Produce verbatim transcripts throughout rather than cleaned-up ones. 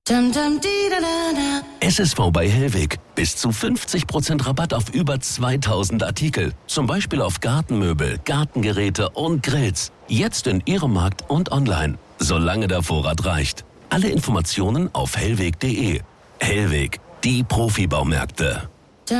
S S V bei Hellweg. Bis zu fünfzig Prozent Rabatt auf über zweitausend Artikel. Zum Beispiel auf Gartenmöbel, Gartengeräte und Grills. Jetzt in Ihrem Markt und online. Solange der Vorrat reicht. Alle Informationen auf hellweg punkt de. Hellweg, die Profibaumärkte.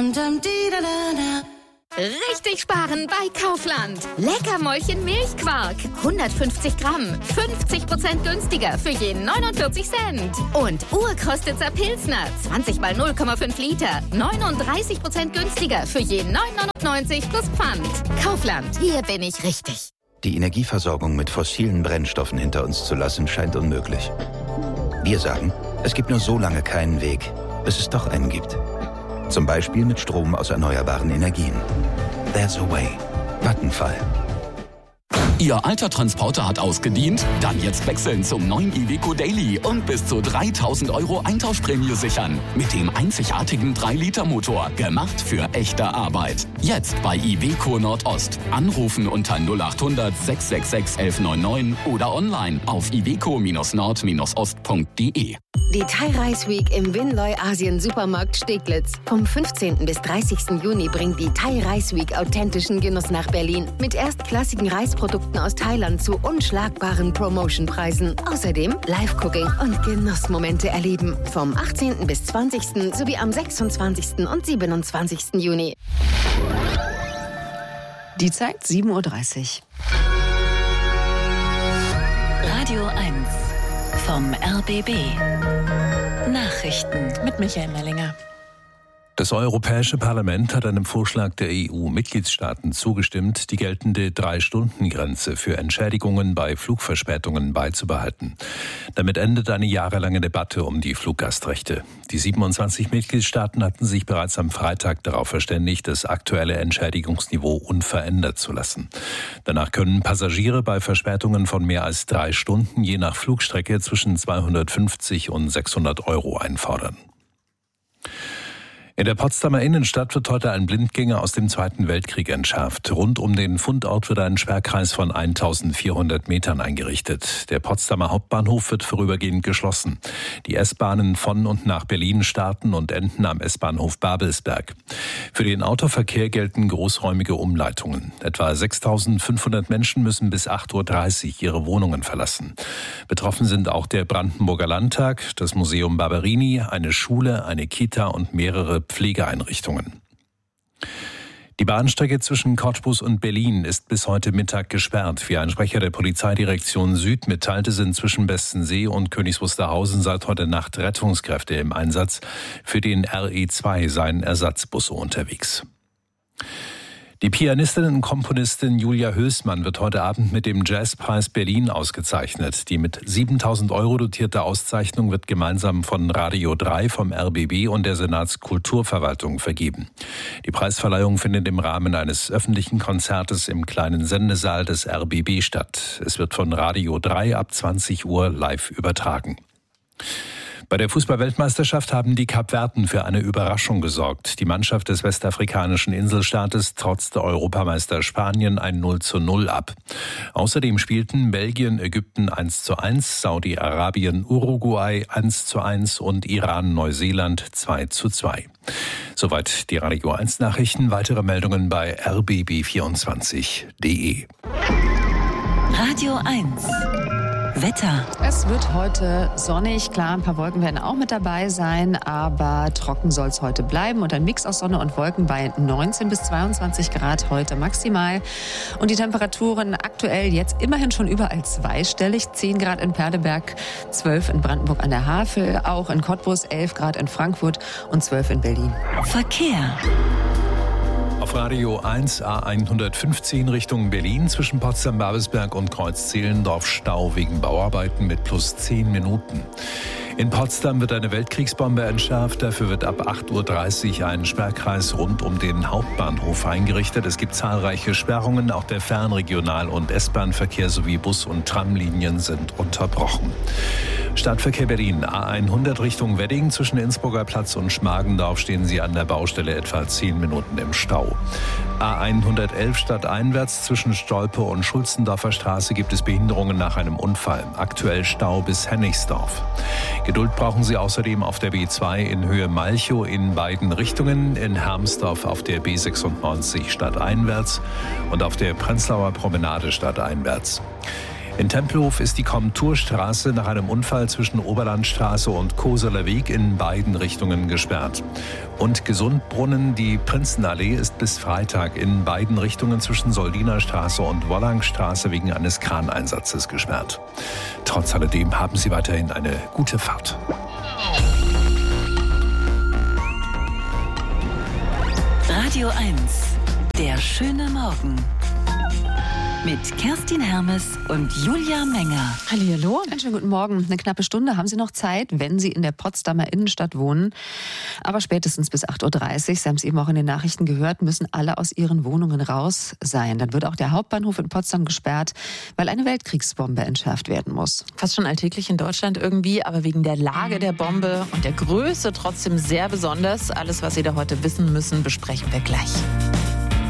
Richtig sparen bei Kaufland. Leckermäulchen Milchquark. hundertfünfzig Gramm. fünfzig Prozent günstiger für je neunundvierzig Cent. Und Urkostitzer Pilsner. zwanzig mal null Komma fünf Liter. neununddreißig Prozent günstiger für je neun neunundneunzig plus Pfand. Kaufland. Hier bin ich richtig. Die Energieversorgung mit fossilen Brennstoffen hinter uns zu lassen, scheint unmöglich. Wir sagen, es gibt nur so lange keinen Weg, bis es doch einen gibt. Zum Beispiel mit Strom aus erneuerbaren Energien. There's a way. Vattenfall. Ihr alter Transporter hat ausgedient? Dann jetzt wechseln zum neuen Iveco Daily und bis zu dreitausend Euro Eintauschprämie sichern. Mit dem einzigartigen drei Liter Motor. Gemacht für echte Arbeit. Jetzt bei Iveco Nordost. Anrufen unter null acht hundert sechs sechs sechs elf neun neun oder online auf iveco nord ost punkt de. Die Thai Rice Week im Winloy Asien Supermarkt Steglitz. Vom fünfzehnten bis dreißigsten Juni bringt die Thai Rice Week authentischen Genuss nach Berlin. Mit erstklassigen Reisprodukten aus Thailand zu unschlagbaren Promotionpreisen. Außerdem Live-Cooking und Genussmomente erleben. Vom achtzehnten bis zwanzigsten sowie am sechsundzwanzigsten und siebenundzwanzigsten Juni. Die Zeit sieben Uhr dreißig. Radio eins vom R B B. Nachrichten Mit Michael Mellinger. Das Europäische Parlament hat einem Vorschlag der E U-Mitgliedstaaten zugestimmt, die geltende Drei-Stunden-Grenze für Entschädigungen bei Flugverspätungen beizubehalten. Damit endet eine jahrelange Debatte um die Fluggastrechte. Die siebenundzwanzig Mitgliedstaaten hatten sich bereits am Freitag darauf verständigt, das aktuelle Entschädigungsniveau unverändert zu lassen. Danach können Passagiere bei Verspätungen von mehr als drei Stunden je nach Flugstrecke zwischen zweihundertfünfzig und sechshundert Euro einfordern. In der Potsdamer Innenstadt wird heute ein Blindgänger aus dem Zweiten Weltkrieg entschärft. Rund um den Fundort wird ein Sperrkreis von eintausendvierhundert Metern eingerichtet. Der Potsdamer Hauptbahnhof wird vorübergehend geschlossen. Die S-Bahnen von und nach Berlin starten und enden am S-Bahnhof Babelsberg. Für den Autoverkehr gelten großräumige Umleitungen. Etwa sechstausendfünfhundert Menschen müssen bis acht Uhr dreißig ihre Wohnungen verlassen. Betroffen sind auch der Brandenburger Landtag, das Museum Barberini, eine Schule, eine Kita und mehrere Pflegeeinrichtungen. Die Bahnstrecke zwischen Cottbus und Berlin ist bis heute Mittag gesperrt. Wie ein Sprecher der Polizeidirektion Süd mitteilte, sind zwischen Bestensee und Königs Wusterhausen seit heute Nacht Rettungskräfte im Einsatz. Für den R E zwei seien Ersatzbusse unterwegs. Die Pianistin und Komponistin Julia Hößmann wird heute Abend mit dem Jazzpreis Berlin ausgezeichnet. Die mit siebentausend Euro dotierte Auszeichnung wird gemeinsam von Radio drei, vom R B B und der Senatskulturverwaltung vergeben. Die Preisverleihung findet im Rahmen eines öffentlichen Konzertes im kleinen Sendesaal des R B B statt. Es wird von Radio drei ab zwanzig Uhr live übertragen. Bei der Fußball-Weltmeisterschaft haben die Kapverden für eine Überraschung gesorgt. Die Mannschaft des westafrikanischen Inselstaates trotzte Europameister Spanien ein null zu null ab. Außerdem spielten Belgien, Ägypten eins zu eins, Saudi-Arabien, Uruguay eins zu eins und Iran, Neuseeland zwei zu zwei. Soweit die Radio eins Nachrichten. Weitere Meldungen bei r b b vierundzwanzig punkt de. Radio eins Wetter. Es wird heute sonnig, klar, ein paar Wolken werden auch mit dabei sein, aber trocken soll es heute bleiben und ein Mix aus Sonne und Wolken bei neunzehn bis zweiundzwanzig Grad heute maximal. Und die Temperaturen aktuell jetzt immerhin schon überall zweistellig, zehn Grad in Perleberg, zwölf in Brandenburg an der Havel, auch in Cottbus, elf Grad in Frankfurt und zwölf in Berlin. Verkehr. Auf Radio eins A hundertfünfzehn Richtung Berlin zwischen Potsdam-Babelsberg und Kreuz-Zehlendorf Stau wegen Bauarbeiten mit plus zehn Minuten. In Potsdam wird eine Weltkriegsbombe entschärft. Dafür wird ab acht Uhr dreißig ein Sperrkreis rund um den Hauptbahnhof eingerichtet. Es gibt zahlreiche Sperrungen. Auch der Fernregional- und S-Bahn-Verkehr sowie Bus- und Tramlinien sind unterbrochen. Stadtverkehr Berlin. A hundert Richtung Wedding. Zwischen Innsbrucker Platz und Schmargendorf stehen Sie an der Baustelle etwa zehn Minuten im Stau. A hundertelf stadteinwärts. Zwischen Stolpe und Schulzendorfer Straße gibt es Behinderungen nach einem Unfall. Aktuell Stau bis Hennigsdorf. Geduld brauchen Sie außerdem auf der B zwei in Höhe Malchow in beiden Richtungen. In Hermsdorf auf der B sechsundneunzig stadteinwärts und auf der Prenzlauer Promenade stadteinwärts. In Tempelhof ist die Komturstraße nach einem Unfall zwischen Oberlandstraße und Koseler Weg in beiden Richtungen gesperrt. Und Gesundbrunnen, die Prinzenallee ist bis Freitag in beiden Richtungen zwischen Soldinerstraße und Wollangstraße wegen eines Kraneinsatzes gesperrt. Trotz alledem haben Sie weiterhin eine gute Fahrt. Radio eins, der schöne Morgen. Mit Kerstin Hermes und Julia Menger. Hallihallo. Einen schönen guten Morgen. Eine knappe Stunde haben Sie noch Zeit, wenn Sie in der Potsdamer Innenstadt wohnen. Aber spätestens bis acht Uhr dreißig, Sie haben es eben auch in den Nachrichten gehört, müssen alle aus ihren Wohnungen raus sein. Dann wird auch der Hauptbahnhof in Potsdam gesperrt, weil eine Weltkriegsbombe entschärft werden muss. Fast schon alltäglich in Deutschland irgendwie, aber wegen der Lage der Bombe und der Größe trotzdem sehr besonders. Alles, was Sie da heute wissen müssen, besprechen wir gleich.